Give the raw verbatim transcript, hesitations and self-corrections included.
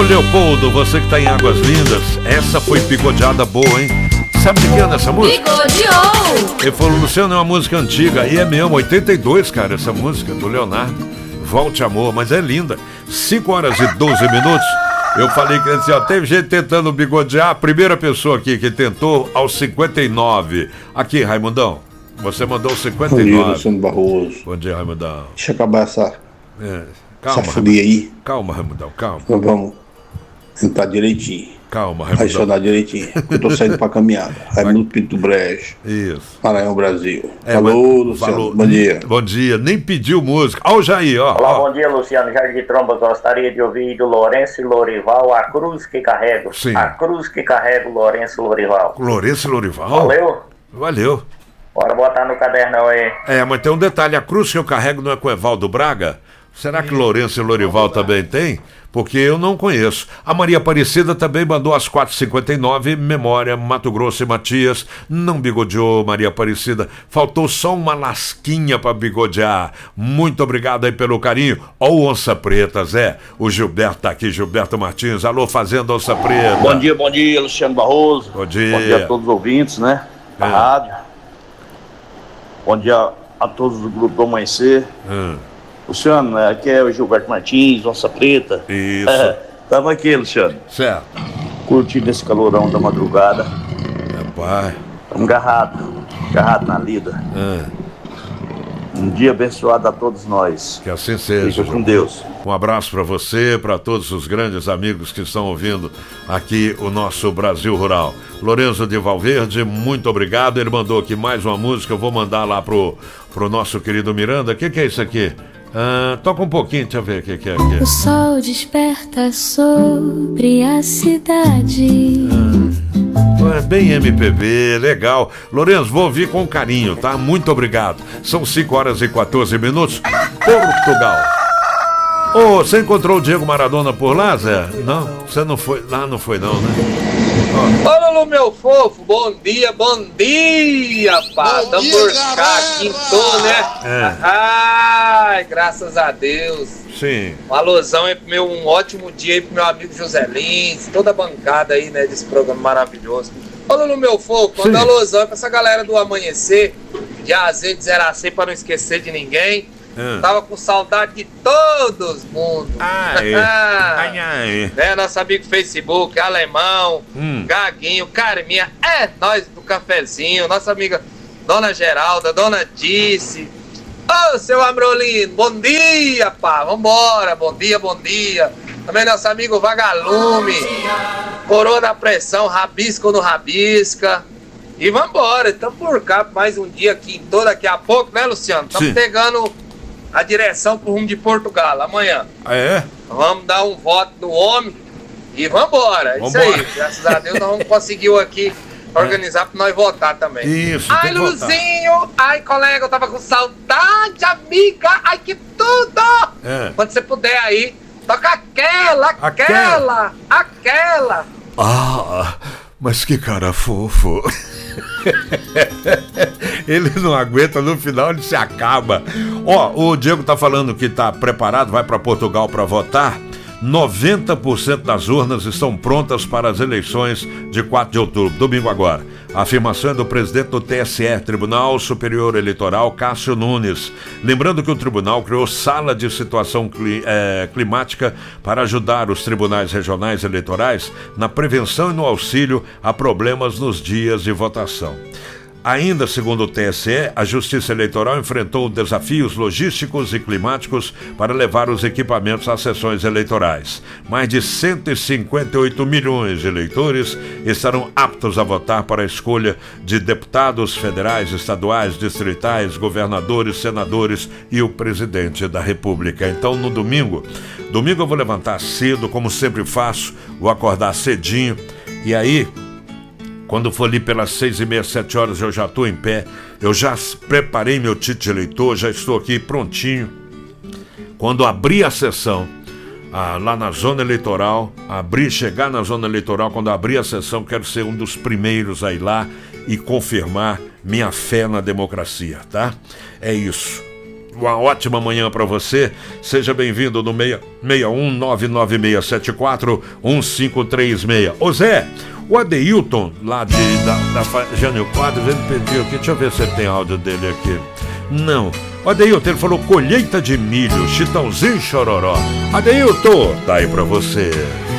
Leopoldo, você que tá em Águas Lindas, essa foi bigodeada boa, hein? Sabe de que ano essa música? Bigodeou! Ele falou, Luciano, é uma música antiga, e é mesmo, oitenta e dois, cara, essa música do Leonardo. Volte Amor, mas é linda. cinco horas e doze minutos. Eu falei que assim, ó, teve gente tentando bigodear, a primeira pessoa aqui que tentou aos cinquenta e nove. Aqui, Raimundão, você mandou cinquenta e nove. Bom dia, Luciano Barroso. Bom dia, Raimundão. Deixa eu acabar essa, É, calma, essa folia aí. Calma, Raimundão, calma. Nós vamos entrar direitinho. Calma, Vai Raimundão. sonar direitinho. Eu tô saindo pra caminhada. Raimundo Pinto Brejo. Isso. Maranhão, Brasil. É, Falou, mas- Luciano. falou. Bom dia. Bom dia, nem pediu música. Ó o Jair, ó. Olá, ó. bom dia, Luciano. Jardim de Tromba, gostaria de ouvir do Lourenço e Lorival, A Cruz que Carrego. Sim. A Cruz que Carrego, Lourenço e Lorival. Lourenço e Lorival. Valeu? Valeu. Bora botar no cadernão aí. É, mas tem um detalhe, a cruz que eu carrego não é com Evaldo Braga? Será que Lourenço e Lorival também tem? Porque eu não conheço. A Maria Aparecida também mandou às quatro e cinquenta e nove, memória, Mato Grosso e Matias. Não bigodeou, Maria Aparecida. Faltou só uma lasquinha pra bigodear. Muito obrigado aí pelo carinho. Ó o Onça Preta, Zé. O Gilberto tá aqui, Gilberto Martins. Alô, Fazenda Onça Preta. Bom dia, bom dia, Luciano Barroso. Bom dia. Bom dia a todos os ouvintes, né? Da É. rádio. Bom dia a todos do Grupo do Amanhecer. Hum, Luciano, é, aqui é o Gilberto Martins, Onça Preta. isso. É, tamo aqui, Luciano. Certo. Curtindo esse calorão da madrugada. Rapaz. Tamo agarrado, agarrado na lida. Ah, Um dia abençoado a todos nós. que assim seja. Fica com Deus. Um abraço para você, para todos os grandes amigos que estão ouvindo aqui o nosso Brasil Rural. Lorenzo de Valverde, muito obrigado. Ele mandou aqui mais uma música, eu vou mandar lá pro, pro nosso querido Miranda. O que, que é isso aqui? Ah, toca um pouquinho, deixa eu ver o que, que é aqui. O sol desperta sobre a cidade. É bem M P B, legal. Lourenço, vou ouvir com carinho, tá? Muito obrigado. São cinco horas e quatorze minutos. Portugal. Ô, você encontrou o Diego Maradona por lá, Zé? Não? Você não foi? Lá não foi não, né? Olha, Lu, meu fofo, bom dia, bom dia, pá. Bom Tamo dia, por cá, caramba. quintou, né? É. Ai, graças a Deus. Sim. Um alusão aí pro meu, um ótimo dia aí pro meu amigo José Lins, toda a bancada aí, né, desse programa maravilhoso. Olha, Lu, meu fofo, Sim. manda alusão pra essa galera do Amanhecer, de A a Z, de zero a cem, pra não esquecer de ninguém. É. Tava com saudade de todos mundo. Ai, ai, ai. Né, nosso amigo Facebook, Alemão, Hum. Gaguinho, Carminha, é nós do cafezinho, nossa amiga Dona Geralda, Dona Dice. Ô, seu Amrolino, bom dia, pá, vambora, bom dia, bom dia. Também nosso amigo Vagalume, Coroa da Pressão, Rabisco no Rabisca. E vambora, estamos por cá mais um dia aqui, todo daqui a pouco, né, Luciano? Estamos Sim. pegando a direção pro rumo de Portugal amanhã. Ah, é? Vamos dar um voto no homem e vambora. É isso Vambora. aí. Graças a Deus nós vamos conseguir aqui organizar pra nós votar também. Isso, Ai, tem que votar. Luzinho! Ai, colega, eu tava com saudade, amiga! Ai, que tudo! É. Quando você puder aí, toca aquela, Aquela. aquela, aquela! Ah, mas que cara fofo. Ele não aguenta, no final ele se acaba. Ó, o Diego tá falando que tá preparado, vai para Portugal para votar. noventa por cento das urnas estão prontas para as eleições de quatro de outubro, domingo agora. A afirmação é do presidente do T S E, Tribunal Superior Eleitoral, Cássio Nunes. Lembrando que o tribunal criou sala de situação cli- eh, climática para ajudar os tribunais regionais eleitorais na prevenção e no auxílio a problemas nos dias de votação. Ainda segundo o T S E, a Justiça Eleitoral enfrentou desafios logísticos e climáticos para levar os equipamentos às sessões eleitorais. Mais de cento e cinquenta e oito milhões de eleitores estarão aptos a votar para a escolha de deputados federais, estaduais, distritais, governadores, senadores e o presidente da República. Então, no domingo, domingo eu vou levantar cedo, como sempre faço, vou acordar cedinho e aí... Quando for ali pelas seis e meia, sete horas, eu já estou em pé. Eu já preparei meu título de eleitor, já estou aqui prontinho. Quando abrir a sessão, ah, lá na zona eleitoral, abrir, chegar na zona eleitoral, quando abrir a sessão, quero ser um dos primeiros a ir lá e confirmar minha fé na democracia, tá? É isso. Uma ótima manhã para você. Seja bem-vindo no seis um nove nove seis sete quatro um cinco três seis. Ô Zé, o Adeilton, lá de, da, da Jânio Quadros, ele pediu aqui, deixa eu ver se tem áudio dele aqui. Não. O Adeilton, ele falou colheita de milho, Chitãozinho e Chororó. Adeilton, tá aí pra você.